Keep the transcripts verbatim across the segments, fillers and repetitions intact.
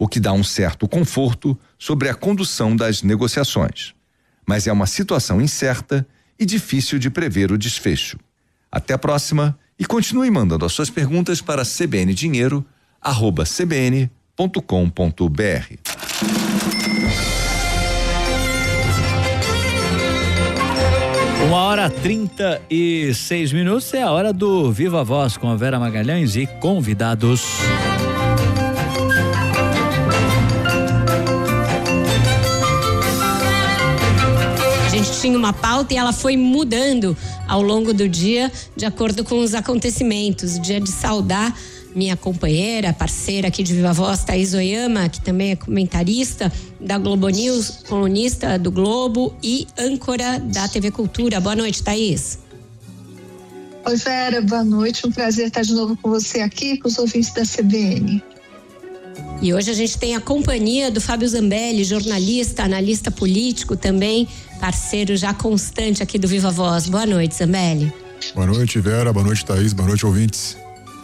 o que dá um certo conforto sobre a condução das negociações. Mas é uma situação incerta e difícil de prever o desfecho. Até a próxima e continue mandando as suas perguntas para c b n dinheiro arroba c b n ponto com ponto b r. Uma hora trinta e seis minutos é a hora do Viva Voz com a Vera Magalhães e convidados. A gente tinha uma pauta e ela foi mudando ao longo do dia de acordo com os acontecimentos. Dia de saudar minha companheira, parceira aqui de Viva Voz, Thaís Oyama, que também é comentarista da Globo News, colunista do Globo e âncora da T V Cultura. Boa noite, Thaís. Oi, Vera, boa noite. Um prazer estar de novo com você aqui, com os ouvintes da C B N. E hoje a gente tem a companhia do Fábio Zambelli, jornalista, analista político também, parceiro já constante aqui do Viva Voz. Boa noite, Zambelli. Boa noite, Vera. Boa noite, Thaís. Boa noite, ouvintes.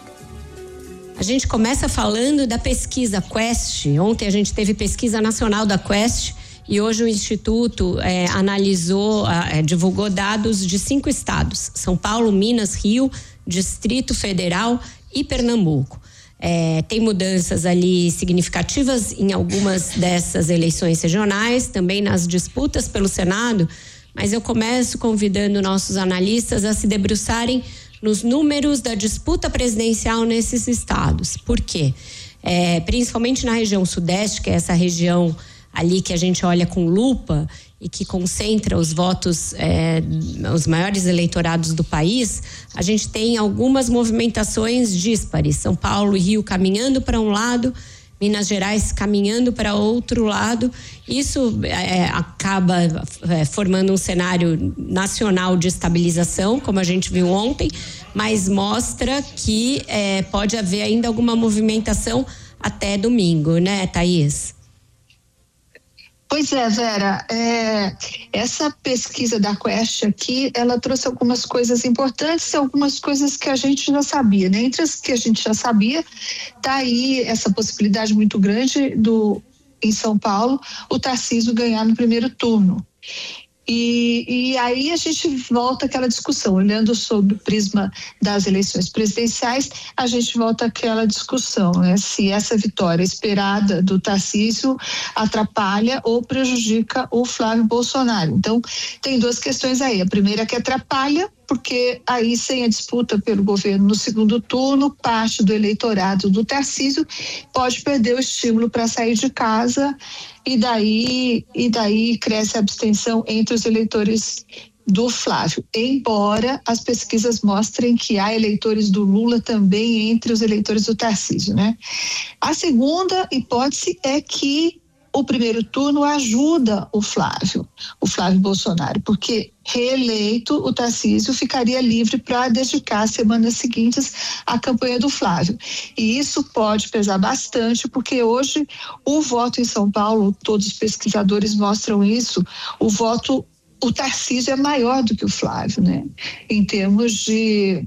A gente começa falando da pesquisa Quest. Ontem a gente teve pesquisa nacional da Quest e hoje o Instituto é, analisou, é, divulgou dados de cinco estados: São Paulo, Minas, Rio, Distrito Federal e Pernambuco. É, tem mudanças ali significativas em algumas dessas eleições regionais, também nas disputas pelo Senado, mas eu começo convidando nossos analistas a se debruçarem nos números da disputa presidencial nesses estados. Por quê? É, principalmente na região sudeste, que é essa região ali que a gente olha com lupa e que concentra os votos, é, os maiores eleitorados do país, a gente tem algumas movimentações díspares. São Paulo e Rio caminhando para um lado, Minas Gerais caminhando para outro lado. Isso é, acaba é, formando um cenário nacional de estabilização, como a gente viu ontem, mas mostra que é, pode haver ainda alguma movimentação até domingo, né, Thaís? Pois é, Vera, é, essa pesquisa da Quest aqui, ela trouxe algumas coisas importantes e algumas coisas que a gente já sabia, né? Entre as que a gente já sabia, tá aí essa possibilidade muito grande do, em São Paulo, o Tarcísio ganhar no primeiro turno. E, e aí a gente volta àquela discussão, olhando sob o prisma das eleições presidenciais, a gente volta àquela discussão, né? Se essa vitória esperada do Tarcísio atrapalha ou prejudica o Flávio Bolsonaro. Então, tem duas questões aí. A primeira que atrapalha, porque aí sem a disputa pelo governo no segundo turno, parte do eleitorado do Tarcísio pode perder o estímulo para sair de casa e daí, e daí cresce a abstenção entre os eleitores do Flávio, embora as pesquisas mostrem que há eleitores do Lula também entre os eleitores do Tarcísio, né? A segunda hipótese é que o primeiro turno ajuda o Flávio, o Flávio Bolsonaro, porque reeleito o Tarcísio ficaria livre para dedicar as semanas seguintes à campanha do Flávio. E isso pode pesar bastante, porque hoje o voto em São Paulo, todos os pesquisadores mostram isso, o voto, o Tarcísio é maior do que o Flávio, né? Em termos de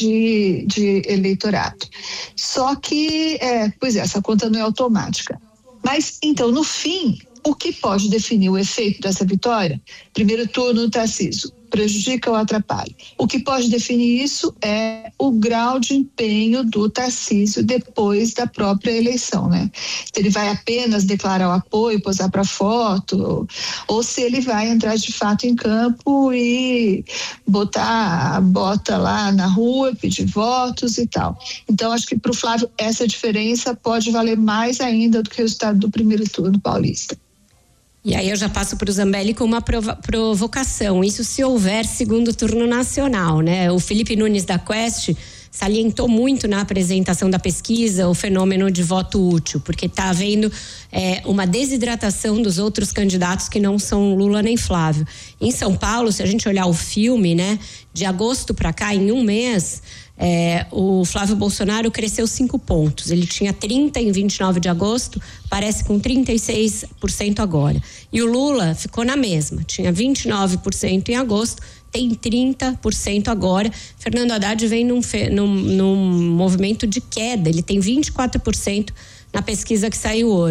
de, de eleitorado. Só que, é, pois é, essa conta não é automática. Mas, então, no fim, o que pode definir o efeito dessa vitória? Primeiro turno, Tarcísio, prejudica ou atrapalha? O que pode definir isso é o grau de empenho do Tarcísio depois da própria eleição, né? Se ele vai apenas declarar o apoio, posar para foto, ou, ou se ele vai entrar de fato em campo e botar a bota lá na rua, pedir votos e tal. Então, acho que para o Flávio essa diferença pode valer mais ainda do que o resultado do primeiro turno paulista. E aí eu já passo para o Zambelli com uma prova- provocação. Isso se houver segundo turno nacional, né? O Felipe Nunes da Quest salientou muito na apresentação da pesquisa o fenômeno de voto útil, porque está havendo é, uma desidratação dos outros candidatos que não são Lula nem Flávio. Em São Paulo, se a gente olhar o filme, né, de agosto para cá, em um mês, É, o Flávio Bolsonaro cresceu cinco pontos. Ele tinha trinta em vinte e nove de agosto, parece com trinta e seis por cento agora. E o Lula ficou na mesma, tinha vinte e nove por cento em agosto, tem trinta por cento agora. Fernando Haddad vem num, num, num movimento de queda, ele tem vinte e quatro por cento na pesquisa que saiu hoje.